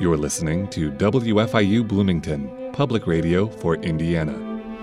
You're listening to WFIU Bloomington, public radio for Indiana.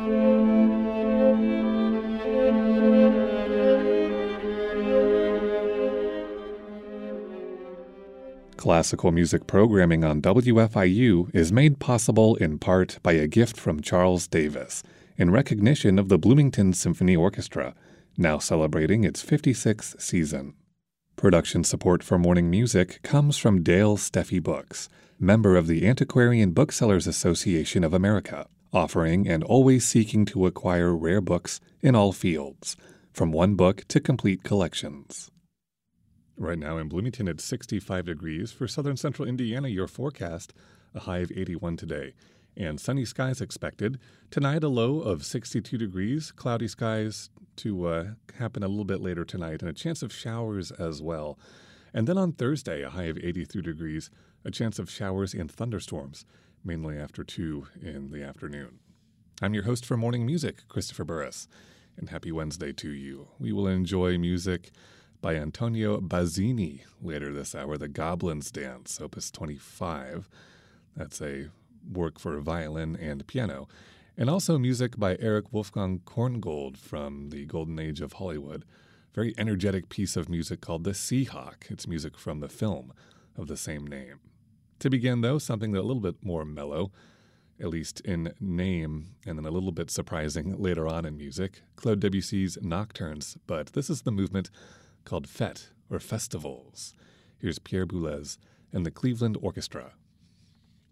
Classical music programming on WFIU is made possible in part by a gift from Charles Davis in recognition of the Bloomington Symphony Orchestra, now celebrating its 56th season. Production support for morning music comes from Dale Steffi Books, member of the Antiquarian Booksellers Association of America, offering and always seeking to acquire rare books in all fields, from one book to complete collections. Right now in Bloomington, it's 65 degrees. For southern central Indiana, your forecast, a high of 81 today. And sunny skies expected. Tonight, a low of 62 degrees. Cloudy skies to happen a little bit later tonight, and a chance of showers as well. And then on Thursday, a high of 83 degrees, a chance of showers and thunderstorms, mainly after 2 in the afternoon. I'm your host for Morning Music, Christopher Burris, and happy Wednesday to you. We will enjoy music by Antonio Bazzini later this hour, The Goblin's Dance, Opus 25. That's a work for violin and piano. And also music by Eric Wolfgang Korngold from the Golden Age of Hollywood. Very energetic piece of music called The Seahawk. It's music from the film of the same name. To begin, though, something a little bit more mellow, at least in name, and then a little bit surprising later on in music, Claude Debussy's Nocturnes, but this is the movement called Fête or Festivals. Here's Pierre Boulez and the Cleveland Orchestra.